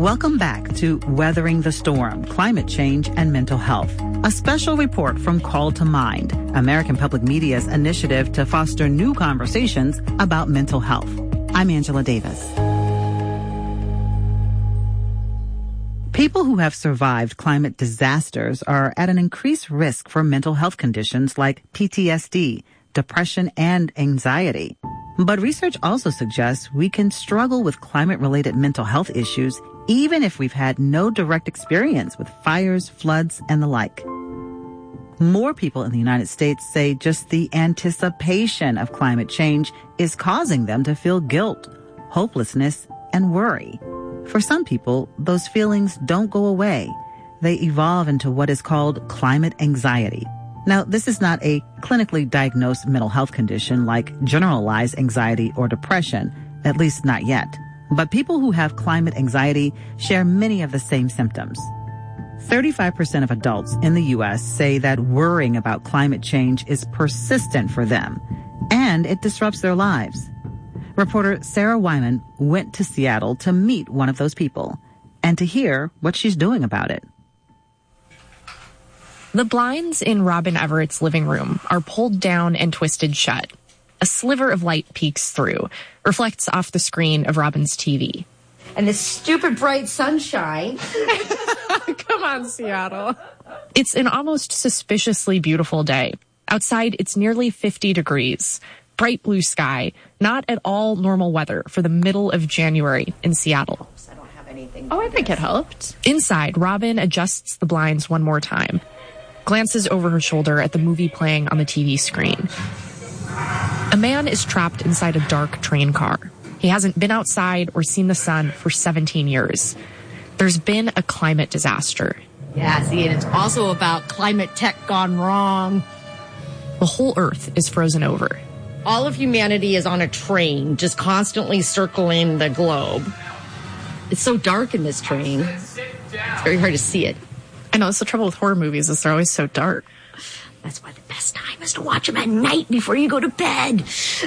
Welcome back to Weathering the Storm, Climate Change and Mental Health. A special report from Call to Mind, American Public Media's initiative to foster new conversations about mental health. I'm Angela Davis. People who have survived climate disasters are at an increased risk for mental health conditions like PTSD, depression, and anxiety. But research also suggests we can struggle with climate-related mental health issues even if we've had no direct experience with fires, floods, and the like. More people in the United States say just the anticipation of climate change is causing them to feel guilt, hopelessness, and worry. For some people, those feelings don't go away. They evolve into what is called climate anxiety. Now, this is not a clinically diagnosed mental health condition like generalized anxiety or depression, at least not yet. But people who have climate anxiety share many of the same symptoms. 35% of adults in the U.S. say that worrying about climate change is persistent for them, and it disrupts their lives. Reporter Sarah Wyman went to Seattle to meet one of those people and to hear what she's doing about it. The blinds in Robin Everett's living room are pulled down and twisted shut. A sliver of light peeks through, reflects off the screen of Robin's TV. And this stupid bright sunshine. Come on, Seattle. It's an almost suspiciously beautiful day. Outside, it's nearly 50 degrees. Bright blue sky, not at all normal weather for the middle of January in Seattle. I don't have anything. I think it helped. Inside, Robin adjusts the blinds one more time, glances over her shoulder at the movie playing on the TV screen. A man is trapped inside a dark train car. He hasn't been outside or seen the sun for 17 years. There's been a climate disaster. Yeah, see, and it's also about climate tech gone wrong. The whole Earth is frozen over. All of humanity is on a train, just constantly circling the globe. It's so dark in this train. It's very hard to see it. I know, it's the trouble with horror movies is they're always so dark. That's why the best time is to watch them at night before you go to bed.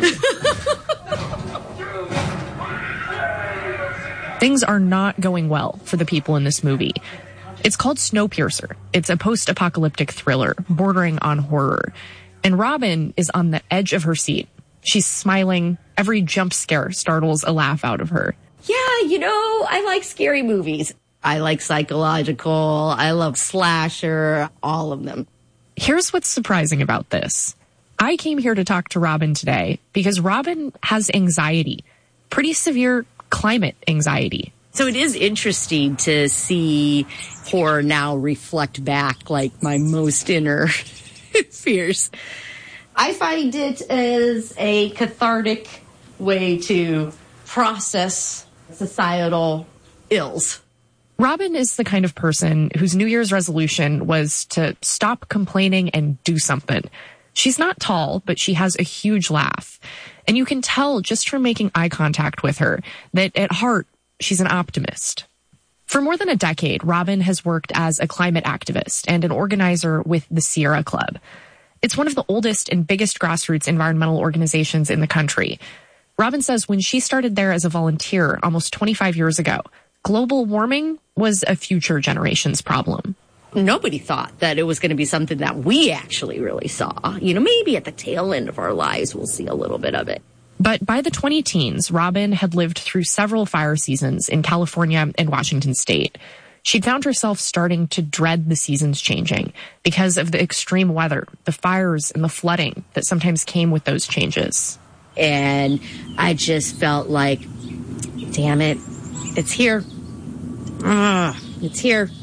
Things are not going well for the people in this movie. It's called Snowpiercer. It's a post-apocalyptic thriller bordering on horror. And Robin is on the edge of her seat. She's smiling. Every jump scare startles a laugh out of her. Yeah, I like scary movies. I like psychological. I love slasher, all of them. Here's what's surprising about this. I came here to talk to Robin today because Robin has anxiety, pretty severe climate anxiety. So it is interesting to see horror now reflect back like my most inner fears. I find it as a cathartic way to process societal ills. Robin is the kind of person whose New Year's resolution was to stop complaining and do something. She's not tall, but she has a huge laugh. And you can tell just from making eye contact with her that at heart, she's an optimist. For more than a decade, Robin has worked as a climate activist and an organizer with the Sierra Club. It's one of the oldest and biggest grassroots environmental organizations in the country. Robin says when she started there as a volunteer almost 25 years ago, global warming was a future generation's problem. Nobody thought that it was going to be something that we actually really saw. Maybe at the tail end of our lives, we'll see a little bit of it. But by the 20-teens, Robin had lived through several fire seasons in California and Washington state. She'd found herself starting to dread the seasons changing because of the extreme weather, the fires, and the flooding that sometimes came with those changes. And I just felt like, damn it, it's here. It's here.